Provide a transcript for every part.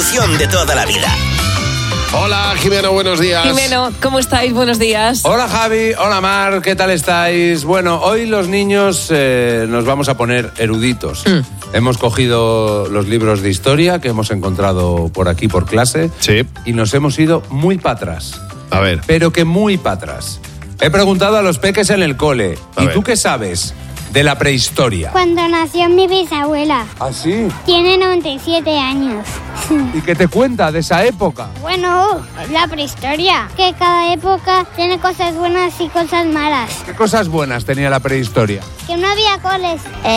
solución de toda la vida. Hola, Jimeno, buenos días. Jimeno, ¿cómo estáis? Buenos días. Hola, Javi. Hola, Mar. ¿Qué tal estáis? Bueno, hoy los niños nos vamos a poner eruditos. Hemos cogido los libros de historia que hemos encontrado por aquí por clase. Sí. Y nos hemos ido muy para atrás. A ver. Pero que muy para atrás. He preguntado a los peques en el cole. A ¿Y ver. tú qué sabes de la prehistoria? Cuando nació mi bisabuela. ¿Ah, sí? Tiene 97 años. ¿Y qué te cuenta de esa época? Bueno, la prehistoria. Que cada época tiene cosas buenas y cosas malas. ¿Qué cosas buenas tenía la prehistoria? Que no había coles.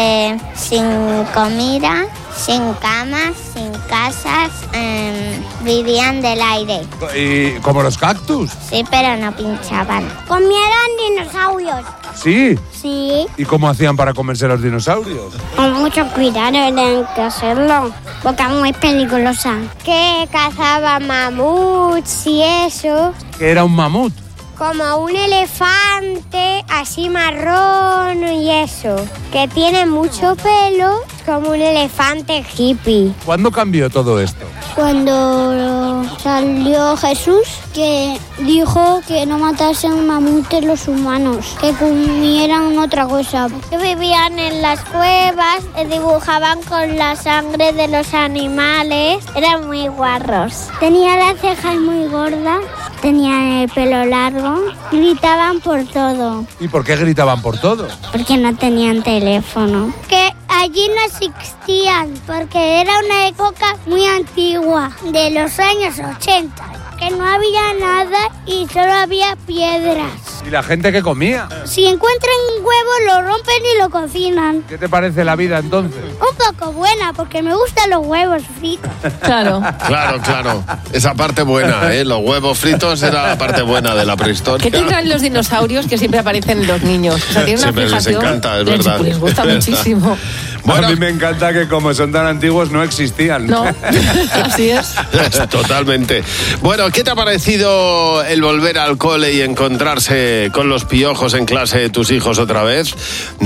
Sin comida, sin camas, sin casas, vivían del aire. ¿Y como los cactus? Sí, pero no pinchaban. Comieron dinosaurios. Sí. Sí. ¿Y cómo hacían para comerse los dinosaurios? Con mucho cuidado tienen que hacerlo. Porque es muy peligrosa. Que cazaban mamuts y eso. Que era un mamut. Como un elefante así marrón y eso. Que tiene mucho pelo, como un elefante hippie. ¿Cuándo cambió todo esto? Cuando salió Jesús, que dijo que no matasen mamutes los humanos, que comieran otra cosa. Que vivían en las cuevas, dibujaban con la sangre de los animales, eran muy guarros. Tenían las cejas muy gordas, tenían el pelo largo, gritaban por todo, ¿Y por qué gritaban por todo? porque no tenían teléfono. Que allí no existían, porque era una época muy antigua, de los años 80, que no había nada y solo había piedras. ¿Y la gente que comía? Si encuentran un huevo, lo rompen y lo cocinan. ¿Qué te parece la vida entonces? Un poco buena, porque me gustan los huevos fritos. Claro. Claro. Esa parte buena, ¿eh? Los huevos fritos era la parte buena de la prehistoria. ¿Qué tendrán los dinosaurios que siempre aparecen en los niños? O sea, tienen una Siempre les fijación. encanta, es verdad. Les gusta muchísimo. Bueno. A mí me encanta que como son tan antiguos no existían. No, así es. Totalmente. Bueno, ¿qué te ha parecido el volver al cole y encontrarse con los piojos en clase de tus hijos otra vez?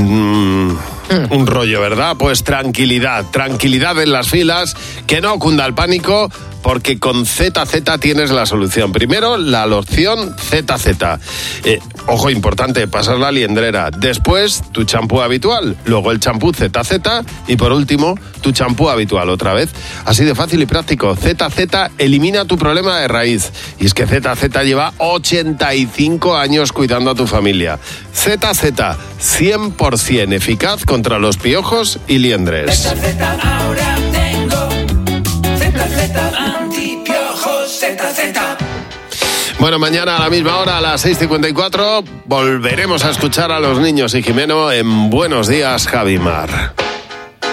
Un rollo, ¿verdad? Pues tranquilidad en las filas, que no cunda el pánico, porque con ZZ tienes la solución. Primero, la loción ZZ. Ojo, importante, pasar la liendrera. Después, tu champú habitual. Luego el champú ZZ. Y por último, tu champú habitual otra vez. Así de fácil y práctico. ZZ elimina tu problema de raíz. Y es que ZZ lleva 85 años cuidando a tu familia. ZZ, 100% eficaz contra los piojos y liendres. Ahora tengo ZZ antipiojos ZZ. Bueno, mañana a la misma hora, a las 6:54, volveremos a escuchar a los niños y Jimeno en Buenos Días, Javimar.